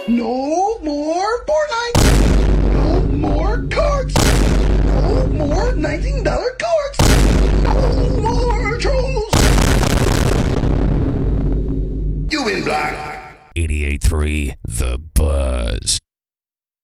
No more Fortnite! No more cards! No more $19 cards! No more trolls! You win, Black! 88.3 The Buzz.